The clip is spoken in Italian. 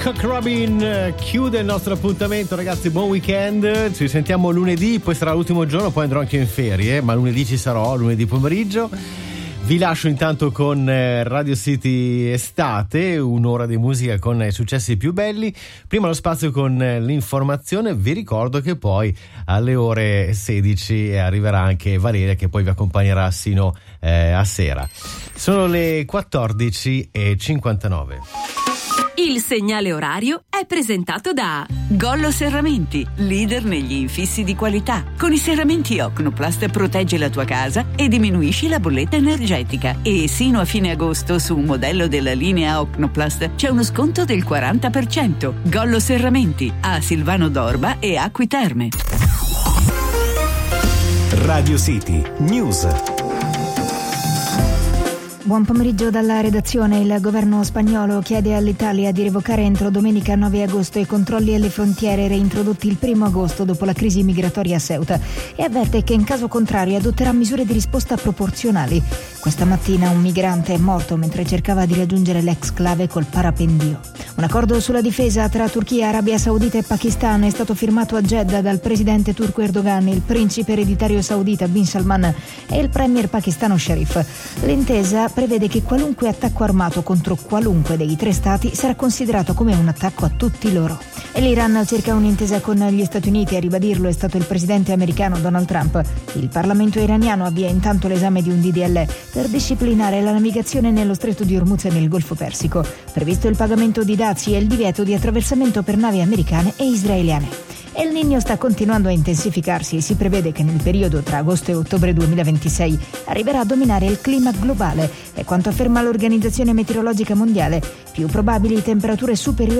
Cock Robin chiude il nostro appuntamento, ragazzi. Buon weekend, ci sentiamo lunedì, poi sarà l'ultimo giorno, poi andrò anche in ferie, ma lunedì ci sarò, lunedì pomeriggio. Vi lascio intanto con Radio City Estate, un'ora di musica con i successi più belli. Prima lo spazio con l'informazione. Vi ricordo che poi alle ore 16 arriverà anche Valeria, che poi vi accompagnerà sino a sera. Sono le 14:59. Il segnale orario è presentato da Gollo Serramenti, leader negli infissi di qualità. Con i serramenti Ocnoplast proteggi la tua casa e diminuisci la bolletta energetica. E sino a fine agosto su un modello della linea Ocnoplast c'è uno sconto del 40%. Gollo Serramenti a Silvano d'Orba e Acqui Terme. Radio City News. Buon pomeriggio dalla redazione. Il governo spagnolo chiede all'Italia di revocare entro domenica 9 agosto i controlli alle frontiere reintrodotti il 1 agosto dopo la crisi migratoria a Ceuta e avverte che in caso contrario adotterà misure di risposta proporzionali. Questa mattina un migrante è morto mentre cercava di raggiungere l'exclave col parapendio. Un accordo sulla difesa tra Turchia, Arabia Saudita e Pakistan è stato firmato a Jeddah dal presidente turco Erdogan, il principe ereditario saudita Bin Salman e il premier pakistano Sharif. L'intesa prevede che qualunque attacco armato contro qualunque dei tre stati sarà considerato come un attacco a tutti loro. E l'Iran cerca un'intesa con gli Stati Uniti, a ribadirlo è stato il presidente americano Donald Trump. Il Parlamento iraniano avvia intanto l'esame di un DDL per disciplinare la navigazione nello stretto di Hormuz e nel Golfo Persico. Previsto il pagamento di dazi e il divieto di attraversamento per navi americane e israeliane. El Niño sta continuando a intensificarsi e si prevede che nel periodo tra agosto e ottobre 2026 arriverà a dominare il clima globale. E quanto afferma l'Organizzazione Meteorologica Mondiale, più probabili temperature superiori